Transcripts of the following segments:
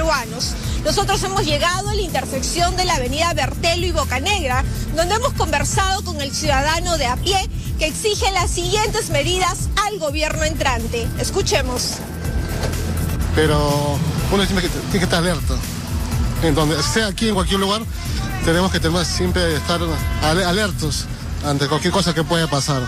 peruanos. Nosotros hemos llegado a la intersección de la avenida Bertelo y Bocanegra, donde hemos conversado con el ciudadano de a pie que exige las siguientes medidas al gobierno entrante. Escuchemos. Pero uno tiene que estar alerta. En donde sea aquí, en cualquier lugar, tenemos que siempre estar alertos ante cualquier cosa que pueda pasar.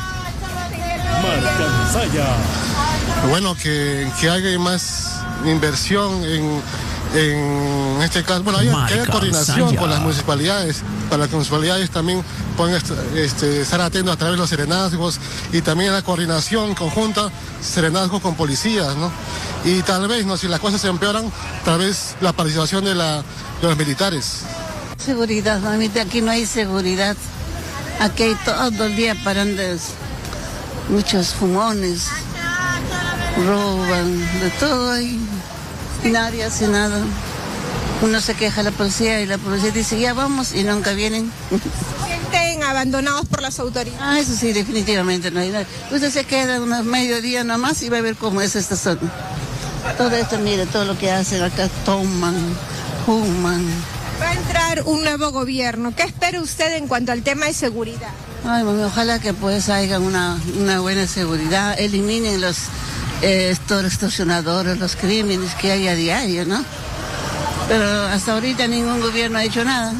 Bueno, que haya más inversión en este caso. Bueno, que haya coordinación con las municipalidades, para que las municipalidades también puedan estar atentos a través de los serenazgos y también la coordinación conjunta, serenazgos con policías, ¿no? Y tal vez, ¿no?, si las cosas se empeoran, tal vez la participación de los militares. Seguridad, mamita, aquí no hay seguridad. Aquí hay todo el día parando muchos fumones, roban, de todo ahí. Y nadie hace nada. Uno se queja a la policía y la policía dice, ya vamos, y nunca vienen. ¿Sienten abandonados por las autoridades? Eso sí, definitivamente no hay nada. Usted se queda unos mediodía nomás y va a ver cómo es esta zona. Todo esto, mire, todo lo que hacen acá, toman, fuman. Va a entrar un nuevo gobierno. ¿Qué espera usted en cuanto al tema de seguridad? Ay, mami, ojalá que pues haya una buena seguridad, eliminen los extorsionadores, los crímenes que hay a diario, ¿no? Pero hasta ahorita ningún gobierno ha hecho nada.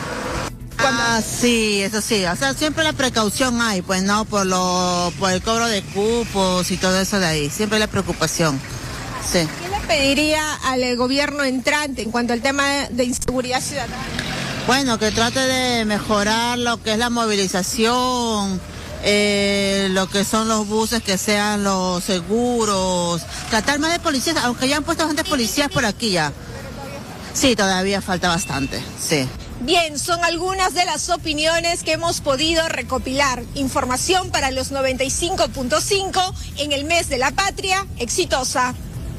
Sí, eso sí, o sea, siempre la precaución hay, pues no, por el cobro de cupos y todo eso de ahí, siempre la preocupación, sí. ¿Qué le pediría al gobierno entrante en cuanto al tema de inseguridad ciudadana? Bueno, que trate de mejorar lo que es la movilización, lo que son los buses, que sean los seguros, tratar más de policías, aunque ya han puesto bastantes policías por aquí ya. Sí, todavía falta bastante, sí. Bien, son algunas de las opiniones que hemos podido recopilar. Información para los 95.5 en el mes de la patria exitosa.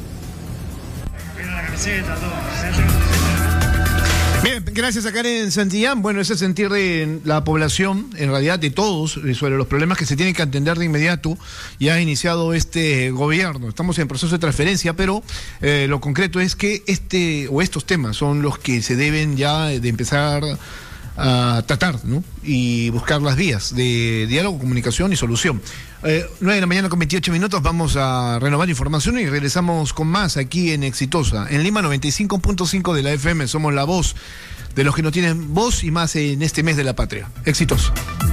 Bien, gracias a Karen Santillán. Bueno, ese sentir de la población, en realidad de todos, sobre los problemas que se tienen que atender de inmediato. Ya ha iniciado este gobierno. Estamos en proceso de transferencia, pero lo concreto es que estos temas son los que se deben ya de empezar a tratar, ¿no? Y buscar las vías de diálogo, comunicación y solución. 9:00 con 28 minutos, vamos a renovar información y regresamos con más aquí en Exitosa. En Lima 95.5 de la FM, somos la voz de los que no tienen voz y más en este mes de la patria. Exitosa.